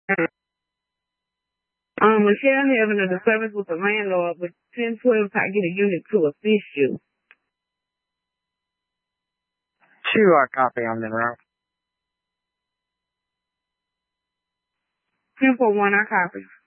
Michelle having a disturbance with the landlord, but 1012 I get a unit to assist you. Sure, I copy on the route. 1041, I copy.